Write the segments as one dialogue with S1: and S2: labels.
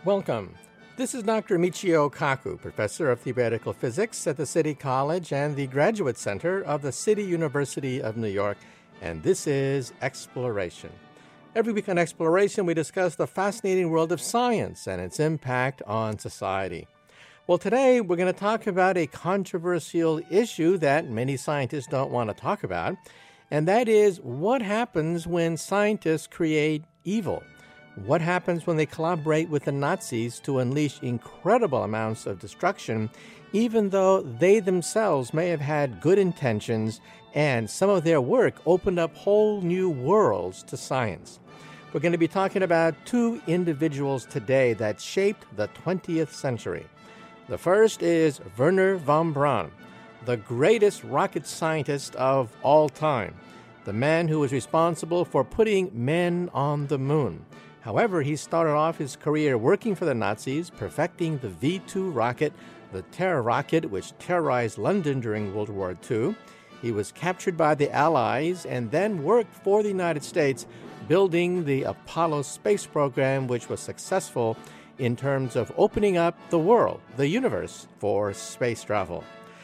S1: Welcome. This is Dr. Michio Kaku, Professor of Theoretical Physics at the City College and the Graduate Center of the City University of New York, and this is Exploration. Every week on Exploration, we discuss the fascinating world of science and its impact on society. Well, today we're going to talk about a controversial issue that many scientists don't want to talk about, and that is what happens when scientists create evil. What happens when they collaborate with the Nazis to unleash incredible amounts of destruction, even though they themselves may have had good intentions and some of their work opened up whole new worlds to science? We're going to be talking about two individuals today that shaped the 20th century. The first is Wernher von Braun, the greatest rocket scientist of all time, the man who was responsible for putting men on the moon. However, he started off his career working for the Nazis, perfecting the V-2 rocket, the Terror rocket, which terrorized London during World War II. He was captured by the Allies and then worked for the United States, building the Apollo space program, which was successful in terms of opening up the world, the universe, for space travel.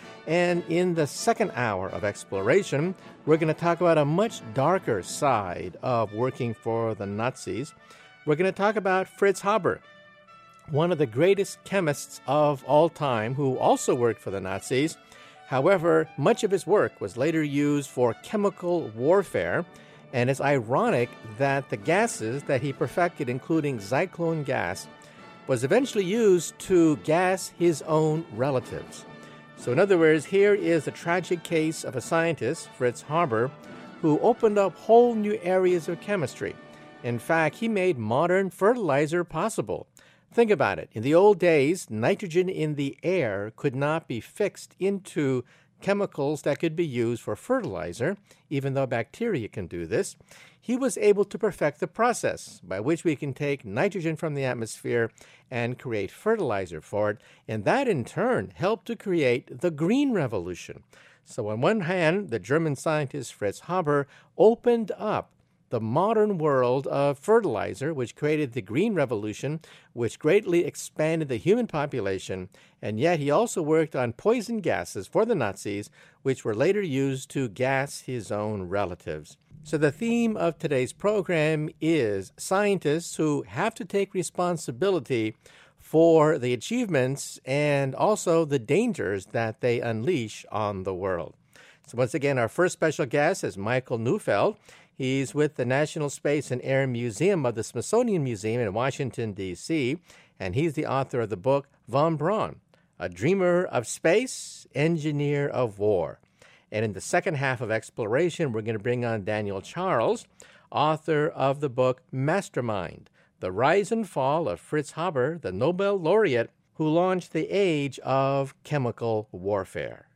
S1: And in the second hour of Exploration, we're going to talk about a much darker side of working for the Nazis. We're going to talk about Fritz Haber, one of the greatest chemists of all time, who also worked for the Nazis. However, much of his work was later used for chemical warfare, and it's ironic that the gases that he perfected, including Zyklon gas, was eventually used to gas his own relatives. So in other words, here is the tragic case of a scientist, Fritz Haber, who opened up whole new areas of chemistry. In fact, he made modern fertilizer possible. Think about it. In the old days, nitrogen in the air could not be fixed into chemicals that could be used for fertilizer, even though bacteria can do this. He was able to perfect the process by which we can take nitrogen from the atmosphere and create fertilizer for it, and that in turn helped to create the Green Revolution. So on one hand, the German scientist Fritz Haber opened up the modern world of fertilizer, which created the Green Revolution, which greatly expanded the human population, and yet he also worked on poison gases for the Nazis, which were later used to gas his own relatives. So the theme of today's program is scientists who have to take responsibility for the achievements and also the dangers that they unleash on the world. So once again, our first special guest is Michael Neufeld. He's with the National Space and Air Museum of the Smithsonian Museum in Washington, D.C., and he's the author of the book Von Braun, A Dreamer of Space, Engineer of War. And in the second half of Exploration, we're going to bring on Daniel Charles, author of the book Mastermind, The Rise and Fall of Fritz Haber, the Nobel laureate who launched the age of chemical warfare.